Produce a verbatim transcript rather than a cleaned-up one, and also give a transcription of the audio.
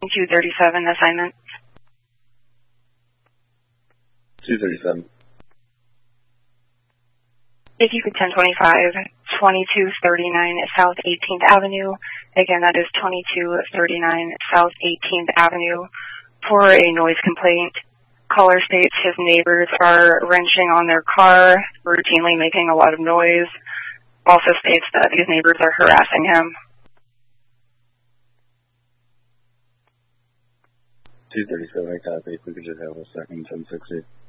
two thirty-seven assignment. two thirty-seven. If you could ten twenty-five, twenty-two thirty-nine South eighteenth Avenue. Again, that is twenty-two thirty-nine South eighteenth Avenue for a noise complaint. Caller states his neighbors are wrenching on their car, routinely making a lot of noise. Also states that these neighbors are harassing him. two thirty-seven, I copy. If we could just have a second, ten sixty.